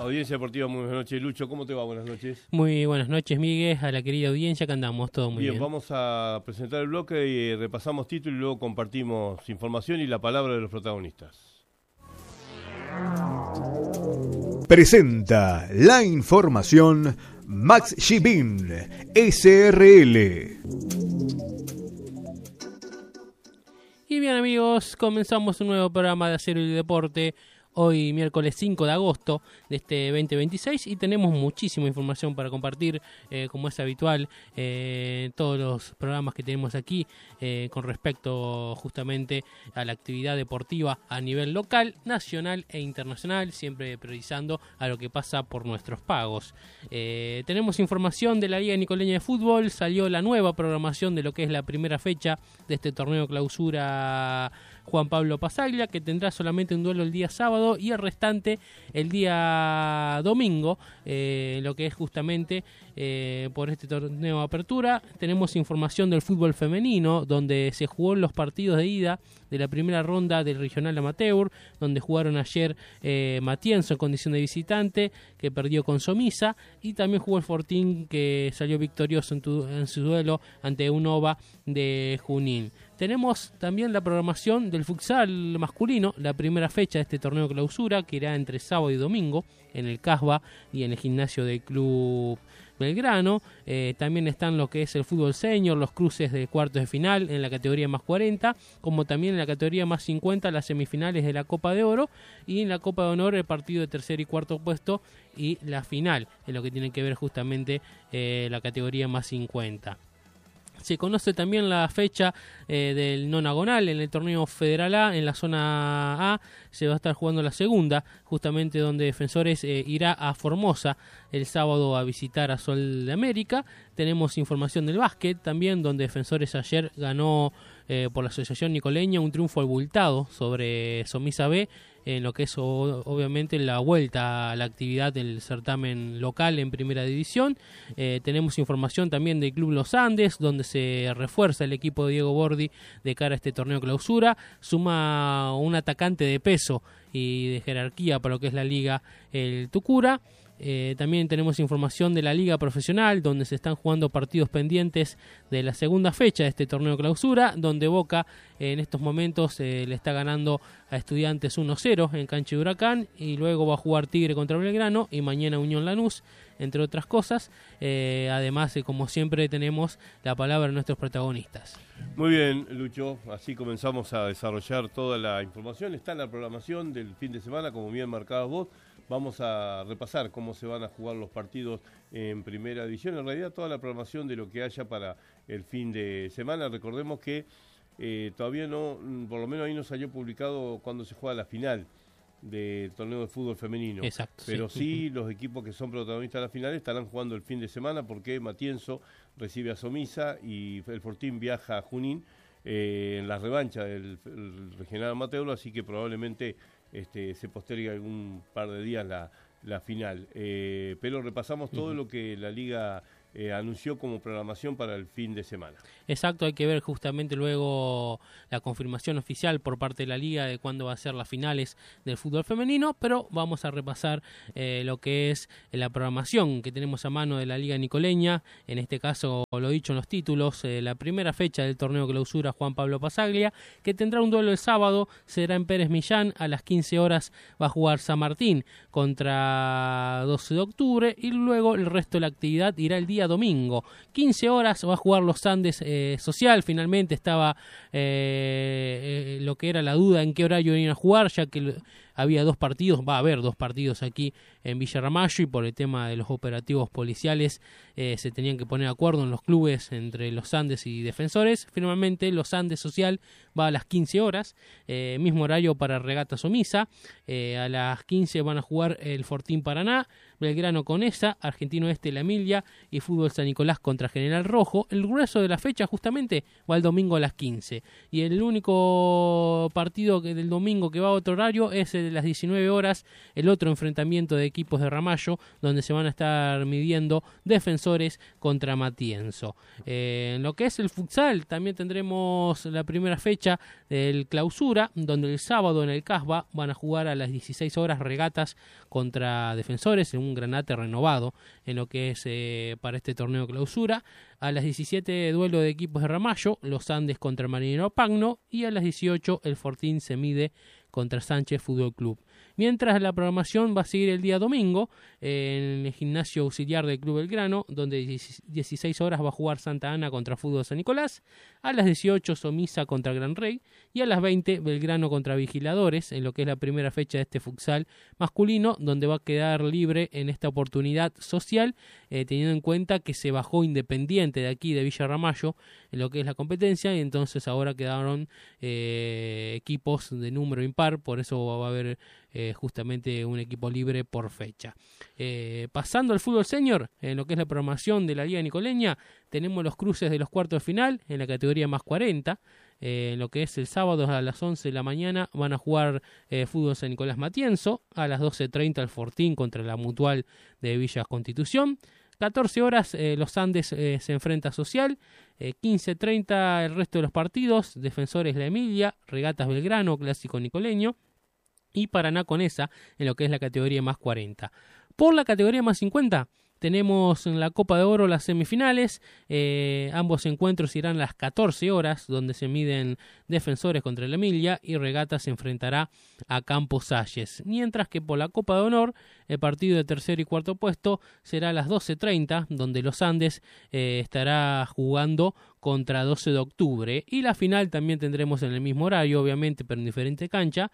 Audiencia Deportiva, muy buenas noches. Lucho, ¿cómo te va? Buenas noches. Muy buenas noches, Miguel, a la querida audiencia, que andamos todo muy bien. Vamos a presentar el bloque y repasamos títulos y luego compartimos información y la palabra de los protagonistas. Presenta la información Max Shibin, SRL. Y bien, amigos, comenzamos un nuevo programa de Acero y Deporte. Hoy miércoles 5 de agosto de este 2026 y tenemos muchísima información para compartir, como es habitual, todos los programas que tenemos aquí con respecto justamente a la actividad deportiva a nivel local, nacional e internacional, siempre priorizando a lo que pasa por nuestros pagos. Tenemos información de la Liga Nicoleña de Fútbol, salió la nueva programación de lo que es la primera fecha de este torneo clausura Juan Pablo Pasaglia, que tendrá solamente un duelo el día sábado y el restante el día domingo, lo que es justamente por este torneo de apertura. Tenemos información del fútbol femenino, donde se jugó los partidos de ida de la primera ronda del regional amateur, donde jugaron ayer Matienzo en condición de visitante, que perdió con Somisa, y también jugó el Fortín, que salió victorioso en su duelo ante Unova de Junín. Tenemos también la programación del futsal masculino, la primera fecha de este torneo clausura, que irá entre sábado y domingo en el Casba y en el gimnasio del Club Belgrano. También están lo que es el fútbol senior, los cruces de cuartos de final en la categoría más 40, como también en la categoría más 50 las semifinales de la Copa de Oro, y en la Copa de Honor el partido de tercer y cuarto puesto y la final, en lo que tiene que ver justamente la categoría más 50. Se conoce también la fecha del nonagonal en el torneo Federal A. En la zona A se va a estar jugando la segunda, justamente donde Defensores irá a Formosa el sábado a visitar a Sol de América. Tenemos información del básquet también, donde Defensores ayer ganó por la Asociación Nicoleña un triunfo abultado sobre Somisa B, en lo que es obviamente la vuelta a la actividad del certamen local en primera división. Tenemos información también del Club Los Andes, donde se refuerza el equipo de Diego Bordi de cara a este torneo clausura. Suma un atacante de peso y de jerarquía para lo que es la liga, el Tucura. También tenemos información de la liga profesional, donde se están jugando partidos pendientes de la segunda fecha de este torneo clausura, donde Boca en estos momentos le está ganando a Estudiantes 1-0 en cancha de Huracán, y luego va a jugar Tigre contra Belgrano y mañana Unión Lanús, entre otras cosas. Además, como siempre, tenemos la palabra de nuestros protagonistas. Muy bien, Lucho, así comenzamos a desarrollar toda la información. Está en la programación del fin de semana, como bien marcabas vos. Vamos a repasar cómo se van a jugar los partidos en primera división. En realidad, toda la programación de lo que haya para el fin de semana. Recordemos que todavía no, por lo menos ahí no salió publicado cuando se juega la final del torneo de fútbol femenino. Exacto. Pero sí, los equipos que son protagonistas de la final estarán jugando el fin de semana, porque Matienzo recibe a Somisa y el Fortín viaja a Junín en la revancha del regional amateur, así que probablemente se posterga algún par de días la final. Pero repasamos todo lo que la Liga anunció como programación para el fin de semana. Exacto, hay que ver justamente luego la confirmación oficial por parte de la Liga de cuándo va a ser las finales del fútbol femenino, pero vamos a repasar lo que es la programación que tenemos a mano de la Liga Nicoleña. En este caso, lo dicho en los títulos, la primera fecha del torneo clausura Juan Pablo Pasaglia, que tendrá un duelo el sábado, será en Pérez Millán. A las 15 horas va a jugar San Martín contra 12 de octubre, y luego el resto de la actividad irá el día domingo. 15 horas va a jugar Los Andes Social. Finalmente estaba lo que era la duda en qué horario iban a jugar, ya que había dos partidos, va a haber dos partidos aquí en Villa Ramallo, y por el tema de los operativos policiales se tenían que poner de acuerdo en los clubes entre Los Andes y Defensores. Finalmente Los Andes Social va a las 15 horas, mismo horario para Regata Somisa. A las 15 van a jugar el Fortín Paraná, Belgrano Conesa, Argentino Este La Emilia y Fútbol San Nicolás contra General Rojo. El grueso de la fecha justamente va el domingo a las 15, y el único partido del domingo que va a otro horario es el de las 19 horas el otro enfrentamiento de equipos de Ramallo, donde se van a estar midiendo Defensores contra Matienzo. En lo que es el futsal, también tendremos la primera fecha del clausura, donde el sábado en el Casba van a jugar a las 16 horas Regatas contra Defensores, en un Granate renovado en lo que es para este torneo clausura. A las 17 duelo de equipos de Ramallo, Los Andes contra Marinero Pagno, y a las 18 el Fortín se mide contra Sánchez Fútbol Club. Mientras la programación va a seguir el día domingo en el gimnasio auxiliar del Club Belgrano, donde 16 horas va a jugar Santa Ana contra Fútbol San Nicolás, a las 18 Somisa contra Gran Rey y a las 20 Belgrano contra Vigiladores, en lo que es la primera fecha de este futsal masculino, donde va a quedar libre en esta oportunidad social, teniendo en cuenta que se bajó Independiente de aquí de Villa Ramallo en lo que es la competencia, y entonces ahora quedaron equipos de número impar, por eso va a haber justamente un equipo libre por fecha. Pasando al fútbol senior, en lo que es la programación de la Liga Nicoleña, tenemos los cruces de los cuartos de final en la categoría más 40. En lo que es el sábado a las 11 de la mañana van a jugar fútbol San Nicolás Matienzo, a las 12:30 el Fortín contra la Mutual de Villa Constitución, 14 horas los Andes se enfrenta a Social, 15:30 el resto de los partidos, Defensores La Emilia, Regatas Belgrano, Clásico Nicoleño, y Paraná Conesa en lo que es la categoría más 40. Por la categoría más 50 tenemos en la Copa de Oro las semifinales, ambos encuentros irán a las 14 horas, donde se miden Defensores contra la Emilia y Regatas se enfrentará a Campos Salles. Mientras que por la Copa de Honor, el partido de tercer y cuarto puesto será a las 12:30, donde los Andes estará jugando contra 12 de octubre. Y la final también tendremos en el mismo horario, obviamente, pero en diferente cancha,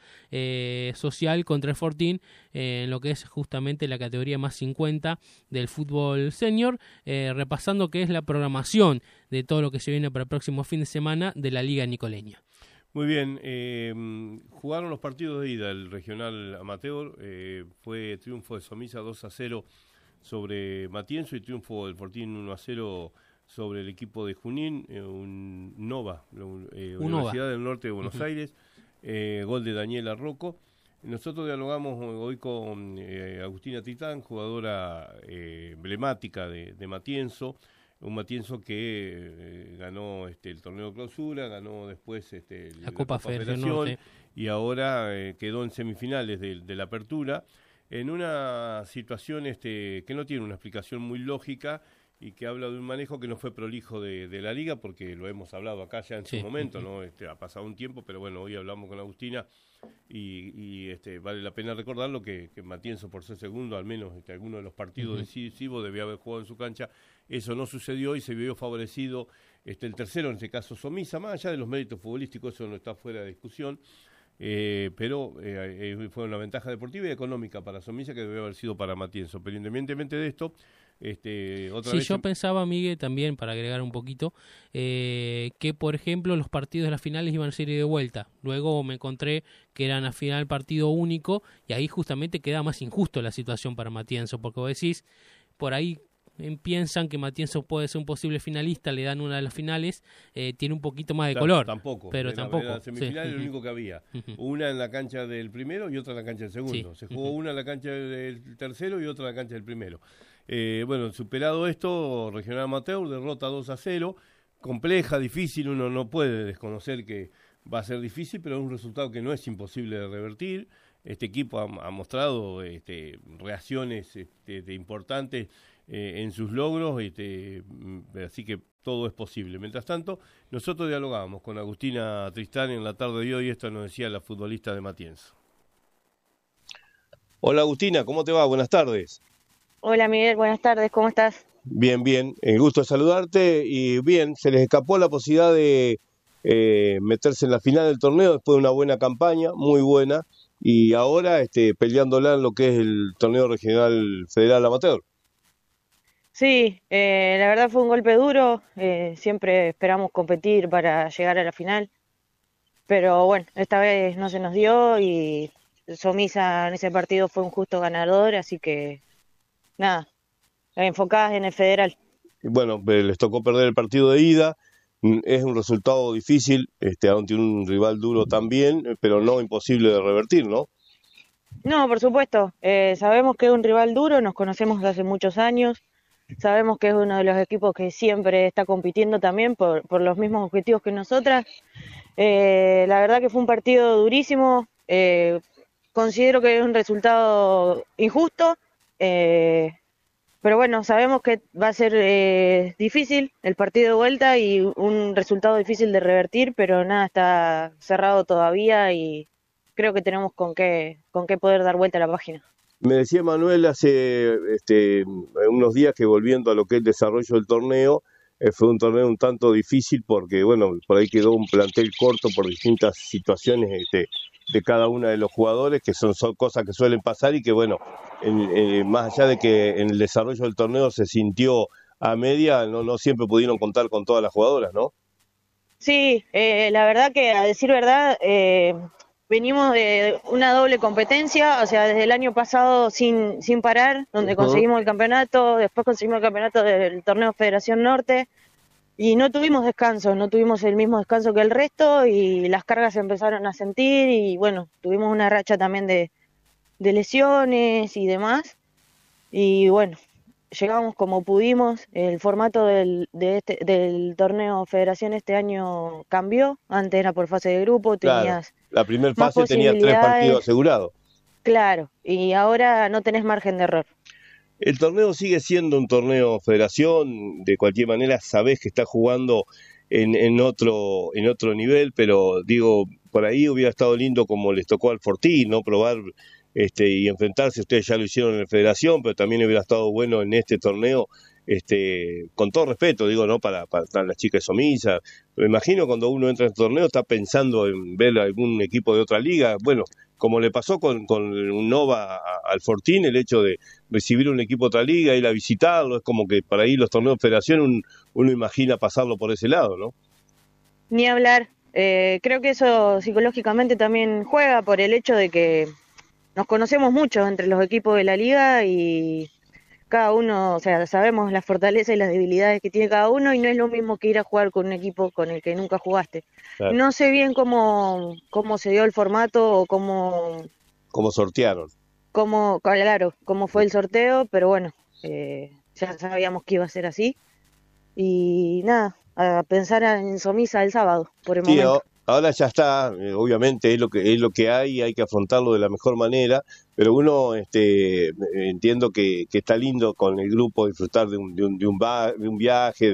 Social contra el Fortín, en lo que es justamente la categoría más 50 del fútbol senior, repasando que es la programación de todo lo que se viene para el próximo fin de semana de la Liga Nicoleña. Muy bien, jugaron los partidos de ida, el regional amateur, fue triunfo de Somisa 2-0 sobre Matienzo y triunfo del Fortín 1-0 sobre el equipo de Junín, un Nova, Universidad del Norte de Buenos Aires, gol de Daniela Rocco. Nosotros dialogamos hoy con Agustina Titán, jugadora emblemática de Matienzo, un Matienzo que ganó el torneo de clausura, ganó después la Copa Federación y ahora quedó en semifinales de la apertura, en una situación que no tiene una explicación muy lógica y que habla de un manejo que no fue prolijo de la liga, porque lo hemos hablado acá ya en su momento, ¿no? Ha pasado un tiempo, pero bueno, hoy hablamos con Agustina y vale la pena recordarlo que Matienzo, por ser segundo, al menos alguno de los partidos decisivos debía haber jugado en su cancha. Eso no sucedió y se vio favorecido el tercero, en este caso Somisa, más allá de los méritos futbolísticos, eso no está fuera de discusión. Pero fue una ventaja deportiva y económica para Somisa que debió haber sido para Matienzo. Pero independientemente de esto, otra vez... yo pensaba, Miguel, también para agregar un poquito, que por ejemplo los partidos de las finales iban a ser de vuelta. Luego me encontré que eran a final partido único y ahí justamente queda más injusto la situación para Matienzo, porque vos decís, por ahí piensan que Matienzo puede ser un posible finalista, le dan una de las finales, tiene un poquito más de color. Tampoco. Pero tampoco. En la semifinal es lo único que había. Una en la cancha del primero y otra en la cancha del segundo. Se jugó una en la cancha del tercero y otra en la cancha del primero. Bueno, superado esto, Regional Amateur derrota 2-0. Compleja, difícil, uno no puede desconocer que va a ser difícil, pero es un resultado que no es imposible de revertir. Este equipo ha mostrado reacciones importantes en sus logros, así que todo es posible. Mientras tanto, nosotros dialogamos con Agustina Tristán en la tarde de hoy, esto nos decía la futbolista de Matienzo. Hola Agustina, ¿cómo te va? Buenas tardes. Hola Miguel, buenas tardes, ¿cómo estás? Bien, bien, el gusto de saludarte y bien, se les escapó la posibilidad de meterse en la final del torneo después de una buena campaña, muy buena, y ahora peleándola en lo que es el torneo regional federal amateur. Sí, la verdad fue un golpe duro, siempre esperamos competir para llegar a la final, pero bueno, esta vez no se nos dio y Somisa en ese partido fue un justo ganador, así que nada, enfocadas en el federal. Bueno, les tocó perder el partido de ida, es un resultado difícil, ante un rival duro también, pero no imposible de revertir, ¿no? No, por supuesto. Sabemos que es un rival duro, nos conocemos desde hace muchos años. Sabemos que es uno de los equipos que siempre está compitiendo también por los mismos objetivos que nosotras. La verdad que fue un partido durísimo. Considero que es un resultado injusto. Pero bueno, sabemos que va a ser difícil el partido de vuelta y un resultado difícil de revertir, pero nada está cerrado todavía y creo que tenemos con qué poder dar vuelta a la página. Me decía Manuel hace unos días que volviendo a lo que es el desarrollo del torneo, fue un torneo un tanto difícil porque, bueno, por ahí quedó un plantel corto por distintas situaciones de cada uno de los jugadores, que son cosas que suelen pasar y que, bueno, más allá de que en el desarrollo del torneo se sintió a media, no siempre pudieron contar con todas las jugadoras, ¿no? Sí, la verdad que a decir verdad, venimos de una doble competencia, o sea, desde el año pasado sin parar, donde conseguimos el campeonato, después conseguimos el campeonato del torneo Federación Norte, y no tuvimos descanso, no tuvimos el mismo descanso que el resto, y las cargas se empezaron a sentir, y bueno, tuvimos una racha también de lesiones y demás, y bueno, llegamos como pudimos. El formato del torneo Federación este año cambió. Antes era por fase de grupo, Claro, tenías la primera más fase tenía 3 partidos posibilidades. asegurados. Claro, y ahora no tenés margen de error. El torneo sigue siendo un torneo federación, de cualquier manera sabés que está jugando en otro nivel, pero digo, por ahí hubiera estado lindo como les tocó al Fortín, ¿no? Probar y enfrentarse, ustedes ya lo hicieron en Federación, pero también hubiera estado bueno en este torneo, con todo respeto, digo, ¿no? Para las chicas Somisa, pero imagino cuando uno entra en el torneo está pensando en ver algún equipo de otra liga, bueno, como le pasó con Nova al Fortín, el hecho de recibir un equipo de otra liga, ir a visitarlo, es como que para ahí los torneos de Federación uno imagina pasarlo por ese lado, ¿no? Ni hablar. Creo que eso psicológicamente también juega por el hecho de que nos conocemos mucho entre los equipos de la liga y cada uno, o sea, sabemos las fortalezas y las debilidades que tiene cada uno y no es lo mismo que ir a jugar con un equipo con el que nunca jugaste. Claro. No sé bien cómo se dio el formato o Como sortearon. claro, cómo fue el sorteo, pero bueno, ya sabíamos que iba a ser así. Y nada, a pensar en Somisa el sábado, por el Sí, momento. ahora ya está, obviamente es lo que hay que afrontarlo de la mejor manera, pero uno entiendo que está lindo con el grupo disfrutar de un viaje,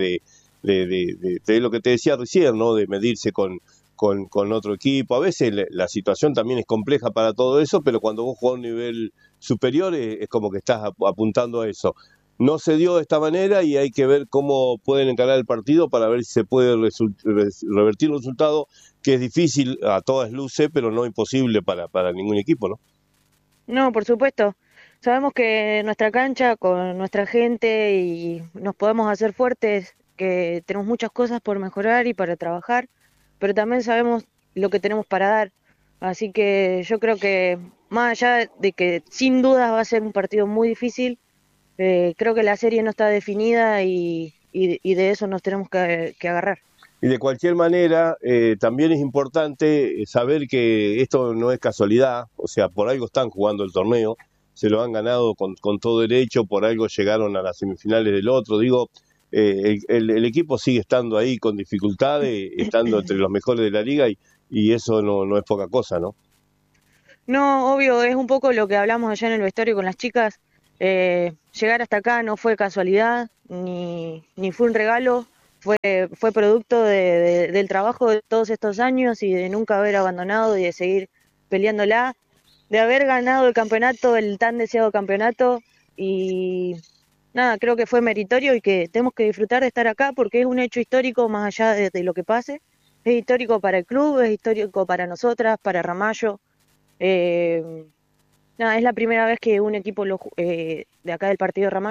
de lo que te decía recién, ¿no? De medirse con otro equipo. A veces la situación también es compleja para todo eso, pero cuando vos jugás a un nivel superior es como que estás apuntando a eso. No se dio de esta manera y hay que ver cómo pueden encarar el partido para ver si se puede revertir el resultado, que es difícil a todas luces, pero no imposible para ningún equipo, ¿no? No, por supuesto. Sabemos que nuestra cancha, con nuestra gente y nos podemos hacer fuertes, que tenemos muchas cosas por mejorar y para trabajar, pero también sabemos lo que tenemos para dar. Así que yo creo que más allá de que sin dudas va a ser un partido muy difícil, creo que la serie no está definida y de eso nos tenemos que agarrar. Y de cualquier manera, también es importante saber que esto no es casualidad, o sea, por algo están jugando el torneo, se lo han ganado con todo derecho, por algo llegaron a las semifinales del otro, digo, el equipo sigue estando ahí con dificultades, estando entre los mejores de la liga y eso no es poca cosa, ¿no? No, obvio, es un poco lo que hablamos allá en el vestuario con las chicas. Llegar hasta acá no fue casualidad, ni fue un regalo, fue producto del trabajo de todos estos años y de nunca haber abandonado y de seguir peleándola, de haber ganado el campeonato, el tan deseado campeonato y nada, creo que fue meritorio y que tenemos que disfrutar de estar acá porque es un hecho histórico más allá de lo que pase. Es histórico para el club, es histórico para nosotras, para Ramallo. Nada, es la primera vez que un equipo de acá del partido de Ramallo